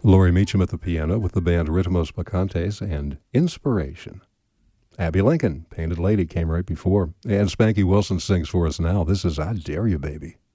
Laurie Meacham at the piano with the band Ritmos Bacantes and Inspiration. Abby Lincoln, Painted Lady, came right before. And Spanky Wilson sings for us now. This is I Dare You, Baby.